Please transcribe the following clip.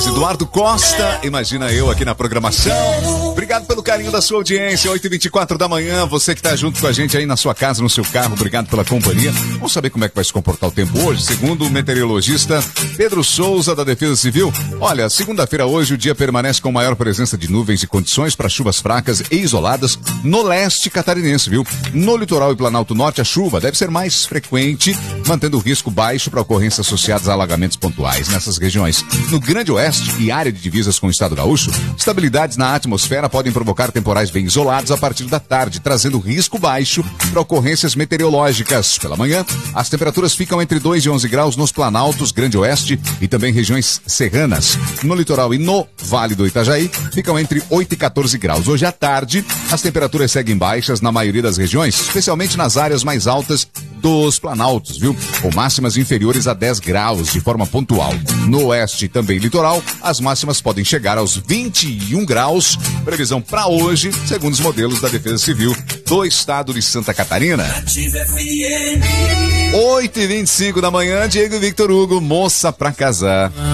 Eduardo Costa, imagina eu aqui na programação. Obrigado pelo carinho da sua audiência, 8h24 da manhã, você que tá junto com a gente aí na sua casa, no seu carro, obrigado pela companhia. Vamos saber como é que vai se comportar o tempo hoje, segundo o meteorologista Pedro Souza, da Defesa Civil. Olha, segunda-feira hoje o dia permanece com maior presença de nuvens e condições para chuvas fracas e isoladas no leste catarinense, viu? No litoral e Planalto Norte, a chuva deve ser mais frequente, mantendo o risco baixo para ocorrências associadas a alagamentos pontuais nessas regiões. No Grande Oeste e área de divisas com o estado gaúcho, estabilidades na atmosfera podem provocar temporais bem isolados a partir da tarde, trazendo risco baixo para ocorrências meteorológicas. Pela manhã, as temperaturas ficam entre 2 e 11 graus nos Planaltos, Grande Oeste e também regiões serranas. No litoral e no Vale do Itajaí, ficam entre 8 e 14 graus. Hoje à tarde, as temperaturas seguem baixas na maioria das regiões, especialmente nas áreas mais altas dos Planaltos, viu? Com máximas inferiores a 10 graus de forma pontual. No oeste e também litoral, as máximas podem chegar aos 21 graus. Previsão para hoje, segundo os modelos da Defesa Civil do estado de Santa Catarina. 8h25 da manhã, Diego e Victor Hugo, moça pra casar.